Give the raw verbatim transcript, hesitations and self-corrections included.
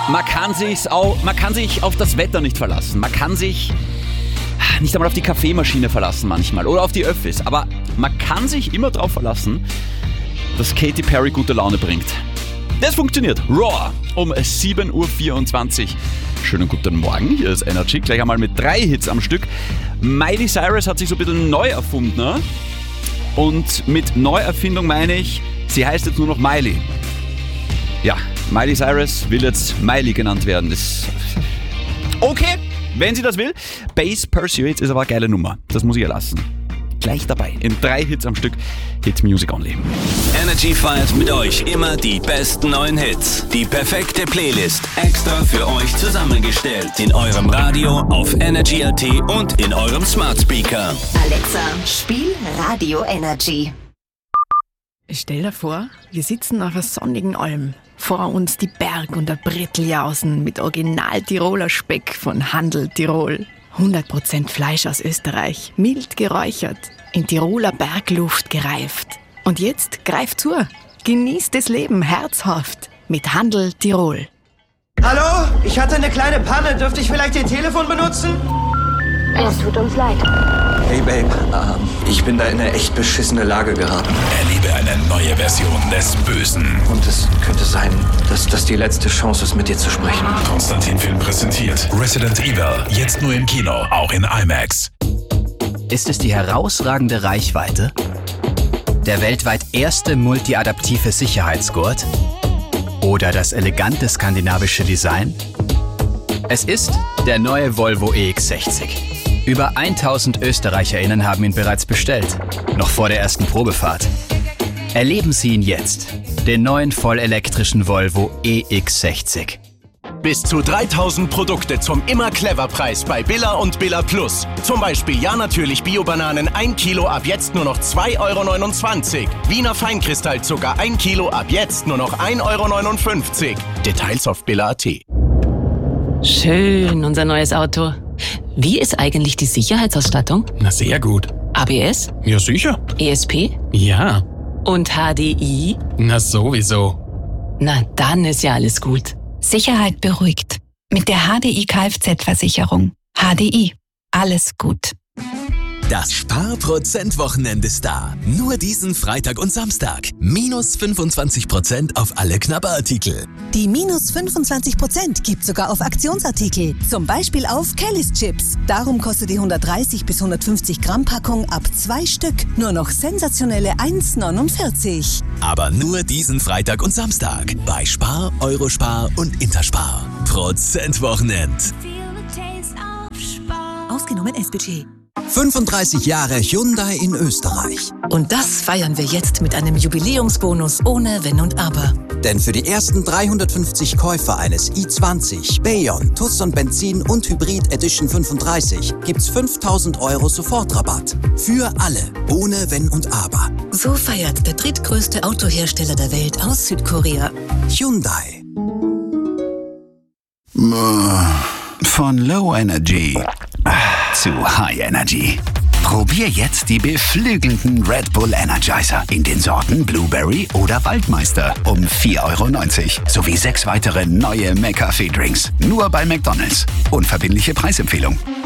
Man kann, sich's auch, man kann sich auf das Wetter nicht verlassen. Man kann sich nicht einmal auf die Kaffeemaschine verlassen manchmal oder auf die Öffis. Aber man kann sich immer darauf verlassen, dass Katy Perry gute Laune bringt. Das funktioniert. Raw um sieben Uhr vierundzwanzig. Schönen guten Morgen, hier ist Energy. Gleich einmal mit drei Hits am Stück. Miley Cyrus hat sich so ein bisschen neu erfunden. Ne? Und mit Neuerfindung meine ich, sie heißt jetzt nur noch Miley. Ja, Miley Cyrus will jetzt Miley genannt werden. Das okay, wenn sie das will. Bass Pursuit ist aber eine geile Nummer. Das muss ich ihr lassen. Gleich dabei, in drei Hits am Stück. Hit Music Only. Energy feiert mit euch immer die besten neuen Hits. Die perfekte Playlist extra für euch zusammengestellt. In eurem Radio, auf Energy Punkt at und in eurem Smart Speaker. Alexa, spiel Radio Energy. Stell dir vor, wir sitzen auf einer sonnigen Alm. Vor uns die Berg- und der Bretteljausen mit Original-Tiroler Speck von Handel Tirol. hundert Prozent Fleisch aus Österreich, mild geräuchert, in Tiroler Bergluft gereift. Und jetzt greif zu, genießt das Leben herzhaft mit Handel Tirol. Hallo, ich hatte eine kleine Panne, dürfte ich vielleicht Ihr Telefon benutzen? Es tut uns leid. Hey Babe, ähm, ich bin da in eine echt beschissene Lage geraten. Erlebe eine neue Version des Bösen. Und es könnte sein, dass das die letzte Chance ist, mit dir zu sprechen. Konstantin Film präsentiert Resident Evil, jetzt nur im Kino, auch in IMAX. Ist es die herausragende Reichweite? Der weltweit erste multiadaptive Sicherheitsgurt? Oder das elegante skandinavische Design? Es ist der neue Volvo E X sechzig. Über tausend ÖsterreicherInnen haben ihn bereits bestellt, noch vor der ersten Probefahrt. Erleben Sie ihn jetzt, den neuen vollelektrischen Volvo E X sechzig. Bis zu dreitausend Produkte zum Immer-Clever-Preis bei Billa und Billa Plus. Zum Beispiel ja natürlich Bio-Bananen ein Kilo ab jetzt nur noch zwei Euro neunundzwanzig. Wiener Feinkristallzucker ein Kilo ab jetzt nur noch ein Euro neunundfünfzig. Details auf Billa Punkt at. Schön, unser neues Auto. Wie ist eigentlich die Sicherheitsausstattung? Na, sehr gut. A B S? Ja, sicher. E S P? Ja. Und H D I? Na, sowieso. Na, dann ist ja alles gut. Sicherheit beruhigt. Mit der H D I Kfz-Versicherung. H D I. Alles gut. Das Spar-Prozent-Wochenende ist da. Nur diesen Freitag und Samstag. Minus fünfundzwanzig Prozent auf alle Knabberartikel. Die minus fünfundzwanzig Prozent gibt sogar auf Aktionsartikel. Zum Beispiel auf Kellys Chips. Darum kostet die hundertdreißig bis hundertfünfzig Gramm Packung ab zwei Stück nur noch sensationelle eins neunundvierzig. Aber nur diesen Freitag und Samstag. Bei Spar, Eurospar und Interspar. Prozent-Wochenend. Ausgenommen S-Budget. fünfunddreißig Jahre Hyundai in Österreich. Und das feiern wir jetzt mit einem Jubiläumsbonus ohne Wenn und Aber. Denn für die ersten dreihundertfünfzig Käufer eines i zwanzig, Bayon, Tucson Benzin und Hybrid Edition fünfunddreißig gibt's fünftausend Euro Sofortrabatt. Für alle, ohne Wenn und Aber. So feiert der drittgrößte Autohersteller der Welt aus Südkorea. Hyundai. Von Low Energy zu High Energy. Probier jetzt die beflügelnden Red Bull Energizer in den Sorten Blueberry oder Waldmeister um vier Euro neunzig sowie sechs weitere neue McCafé Drinks. Nur bei McDonald's. Unverbindliche Preisempfehlung.